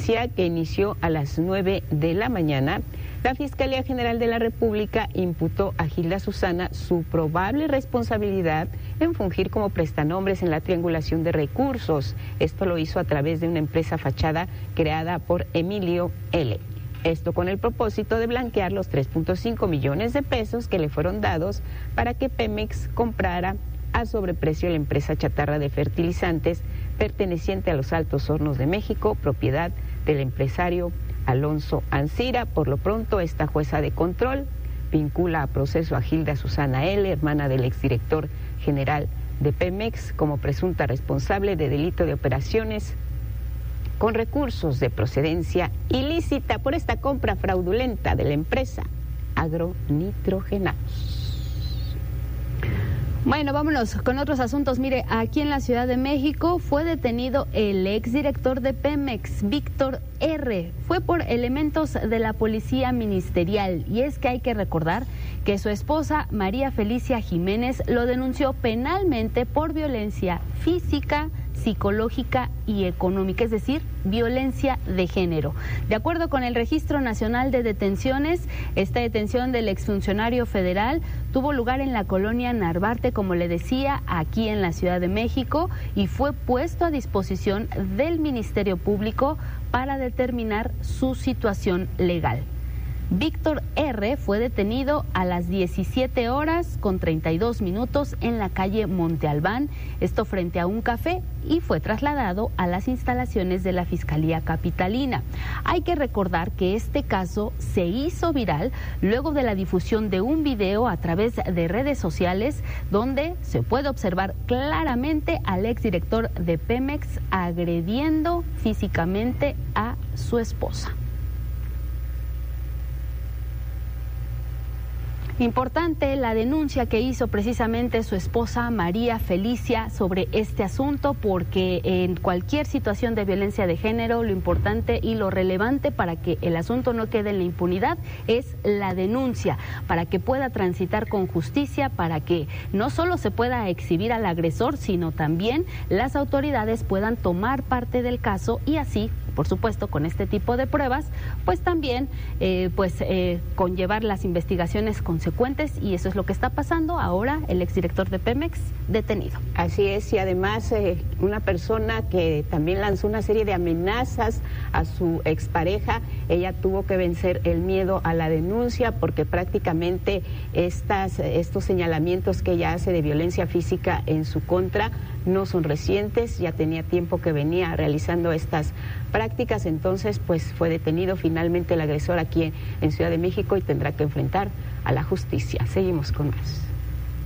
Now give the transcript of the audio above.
que inició a las 9 de la mañana, la Fiscalía General de la República imputó a Gilda Susana su probable responsabilidad en fungir como prestanombres en la triangulación de recursos. Esto lo hizo a través de una empresa fachada creada por Emilio L. Esto con el propósito de blanquear los 3.5 millones de pesos que le fueron dados para que Pemex comprara a sobreprecio la empresa chatarra de fertilizantes perteneciente a los Altos Hornos de México, propiedad del empresario Alonso Ancira. Por lo pronto, esta jueza de control vincula a proceso a Gilda Susana L., hermana del exdirector general de Pemex, como presunta responsable de delito de operaciones con recursos de procedencia ilícita por esta compra fraudulenta de la empresa Agronitrogenados. Bueno, vámonos con otros asuntos. Mire, aquí en la Ciudad de México fue detenido el exdirector de Pemex, Víctor R. Fue por elementos de la policía ministerial, y es que hay que recordar que su esposa María Felicia Jiménez lo denunció penalmente por violencia física, psicológica y económica, es decir, violencia de género. De acuerdo con el Registro Nacional de Detenciones, esta detención del exfuncionario federal tuvo lugar en la colonia Narvarte, como le decía, aquí en la Ciudad de México, y fue puesto a disposición del Ministerio Público para determinar su situación legal. Víctor R. fue detenido a las 17 horas con 32 minutos en la calle Monte Albán, esto frente a un café, y fue trasladado a las instalaciones de la Fiscalía Capitalina. Hay que recordar que este caso se hizo viral luego de la difusión de un video a través de redes sociales donde se puede observar claramente al exdirector de Pemex agrediendo físicamente a su esposa. Importante la denuncia que hizo precisamente su esposa María Felicia sobre este asunto, porque en cualquier situación de violencia de género lo importante y lo relevante para que el asunto no quede en la impunidad es la denuncia, para que pueda transitar con justicia, para que no solo se pueda exhibir al agresor, sino también las autoridades puedan tomar parte del caso y así, por supuesto, con este tipo de pruebas, pues también conllevar las investigaciones consecuentes, y eso es lo que está pasando ahora. El exdirector de Pemex detenido. Así es, y además una persona que también lanzó una serie de amenazas a su expareja, ella tuvo que vencer el miedo a la denuncia porque prácticamente estos señalamientos que ella hace de violencia física en su contra no son recientes, ya tenía tiempo que venía realizando estas prácticas. Entonces pues fue detenido finalmente el agresor aquí en Ciudad de México y tendrá que enfrentar a la justicia. Seguimos con más.